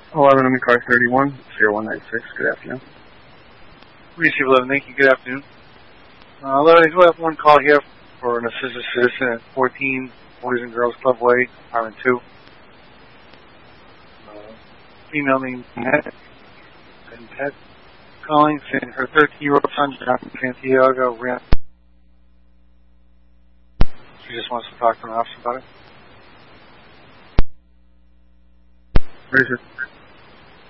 11 in the car 31, 0196. Good afternoon. Receive 11, thank you. Good afternoon. 11, I do have one call here for an assistant citizen at 14 Boys and Girls Club Way, Apartment 2. Female named Pet calling, saying her 13-year-old son, Jonathan Santiago, ran. She just wants to talk to an officer about it. Where is it?